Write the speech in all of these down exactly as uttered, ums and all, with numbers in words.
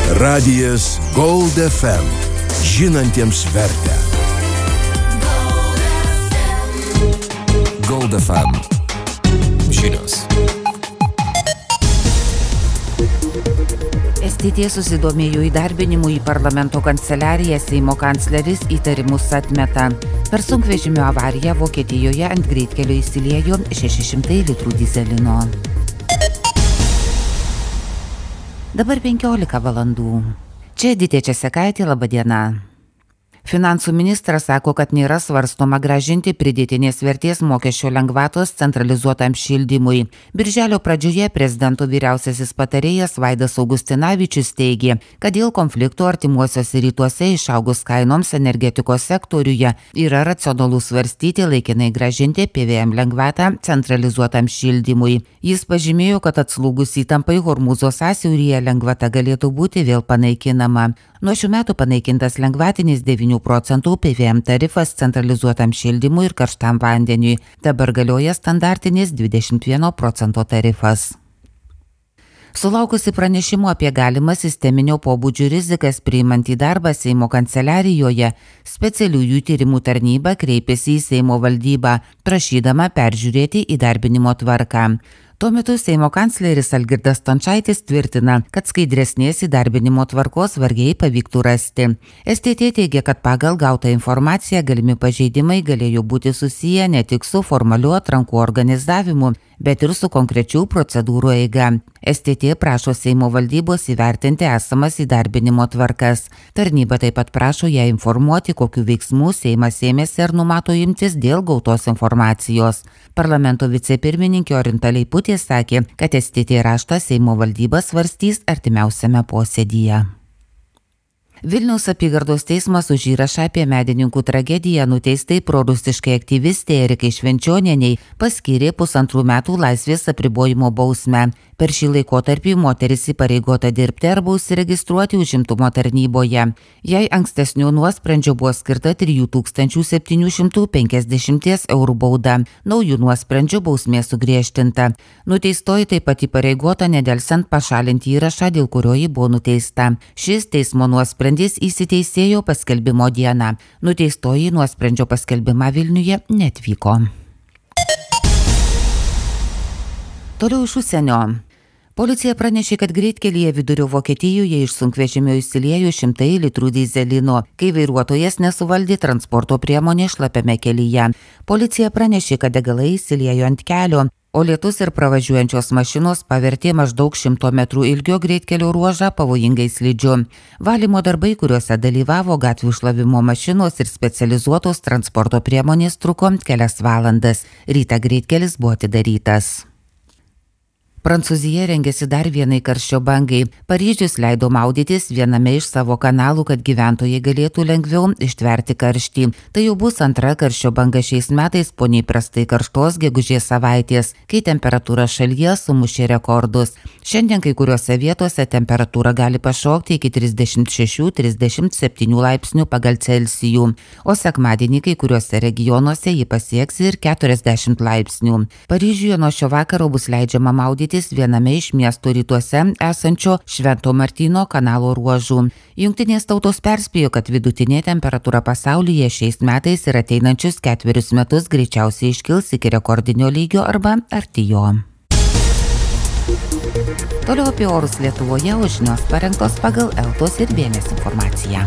Radijas Gold F M. Žinantiems vertę. Gold F M. Žinios. S T T susidomėjo įdarbinimu į parlamento kanceliariją, Seimo kancleris įtarimus atmeta. Per sunkvežimio avariją Vokietijoje ant greitkelio įsiliejo šeši šimtai litrų dyzelino. Dabar penkiolika valandų. Čia Editė Česekaitė, laba diena. Finansų ministras sako, kad nėra svarstoma grąžinti pridėtinės vertės mokesčio lengvatos centralizuotam šildymui. Birželio pradžioje prezidento vyriausiasis patarėjas Vaidas Augustinavičius teigė, kad dėl konfliktų artimuosiuose rytuose išaugus kainoms energetikos sektoriuje yra racionalu svarstyti laikinai grąžinti P V M lengvatą centralizuotam šildymui. Jis pažymėjo, kad atslūgus įtampai Hormūzo sąsiauryje lengvata galėtų būti vėl panaikinama. Nuo šių metų panaikintas lengvatinis devynių procentų P V M tarifas centralizuotam šildymui ir karštam vandeniui. Dabar galioja standartinis dvidešimt vieno procento tarifas. Sulaukusi pranešimų apie galimą sisteminio pobūdžio rizikas priimant į darbą Seimo kanceliarijoje, specialiųjų tyrimų tarnyba kreipėsi į Seimo valdybą, prašydama peržiūrėti įdarbinimo tvarką. Tuo metu Seimo kancleris Algirdas Stončaitis tvirtina, kad skaidresnės įdarbinimo tvarkos vargiai pavyktų rasti. S T T teigia, kad pagal gautą informaciją galimi pažeidimai galėjo būti susiję ne tik su formaliu atrankų organizavimu, bet ir su konkrečių procedūrų eiga. S T T prašo Seimo valdybos įvertinti esamas įdarbinimo tvarkas. Tarnyba taip pat prašo ją informuoti, kokiu veiksmu Seimas ėmėsi ar numato imtis dėl gautos informacijos. Parlamento vicepirmininkė Orinta Leiputė sakė, kad S T T raštą Seimo valdyba svarstys artimiausiame posėdyje. Vilniaus apygardos teismas už įrašą apie medininkų tragediją nuteistai prorusiškai aktyvistė Erikai Švenčionienei paskyrė pusantrų metų laisvės apribojimo bausmę. Per šį laikotarpį moteris įpareigota dirbti arba užsiregistruoti užimtumo tarnyboje. Jai ankstesnio nuosprendžio buvo skirta trijų tūkstančių septynių šimtų penkiasdešimties eurų bauda. Naujų nuosprendžių bausmė sugriežtinta. Nuteistoji taip pat įpareigota nedelsiant pašalinti įrašą, dėl kurio ji buvo nuteista. Šis teismo nuosprendis įsiteisėjo paskelbimo dieną. Nuteistoji nuosprendžio paskelbimą Vilniuje netvyko. Toliau iš užsienio. Policija pranešė, kad greitkelyje vidurio Vokietijoje iš sunkvežimio įsiliejo šimtai litrų dyzelino, kai vairuotojas nesuvaldė transporto priemonę šlapiame kelyje. Policija pranešė, kad degalai įsiliejo ant kelio, o lietus ir pravažiuojančios mašinos pavertė maždaug šimto metrų ilgio greitkelio ruožą pavojingai slidžiu. Valymo darbai, kuriuose dalyvavo gatvių šlavimo mašinos ir specializuotos transporto priemonės, truko kelias valandas. Rytą greitkelis buvo atidarytas. Prancūzija rengėsi dar vienai karščio bangai. Paryžius leido maudytis viename iš savo kanalų, kad gyventojai galėtų lengviau ištverti karštį. Tai jau bus antra karščio banga šiais metais po neįprastai karštos gegužės savaitės, kai temperatūra šalyje sumušė rekordus. Šiandien kai kuriuose vietose temperatūra gali pašokti iki trisdešimt šešių trisdešimt septynių laipsnių pagal Celsijų, o sekmadienį kai kuriuose regionuose ji pasieks ir keturiasdešimt laipsnių. Paryžiuje nuo šio vakaro bus leidžiama maudyti viename iš miesto rytuose esančio Švento Martyno kanalo ruožų. Jungtinės tautos perspėjo, kad vidutinė temperatūra pasaulyje šiais metais ir ateinančius ketverius metus greičiausiai iškils iki rekordinio lygio arba arti jo. Toliau apie orus Lietuvoje, o žinios parengtos pagal Eltos ir Bėmės informaciją.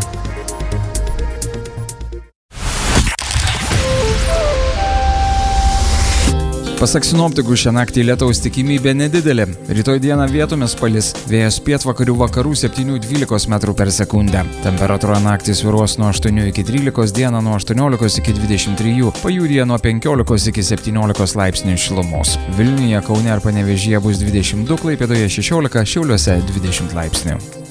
Pasak sinoptikų, šią naktį lietaus tikimybė nedidelė. Rytoj dieną vietomis palis, vėjas pietvakarių vakarų septynių dvylikos metrų per sekundę. Temperatūra naktį svyruos nuo aštuonių iki trylikos, dieną nuo aštuoniolikos iki dvidešimt trijų, pajūryje nuo penkiolikos iki septyniolikos laipsnių šilumos. Vilniuje, Kaune ir Panevėžyje bus dvidešimt du, Klaipėdoje šešiolika, Šiauliuose dvidešimt laipsnių.